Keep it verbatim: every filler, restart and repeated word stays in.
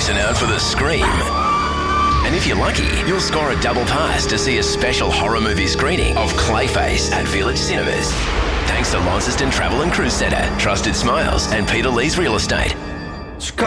listen out for the scream. And if you're lucky, you'll score a double pass to see a special horror movie screening of Clayface at Village Cinemas. Thanks to Launceston Travel and Cruise Centre, Trusted Smiles and Peter Lee's Real Estate.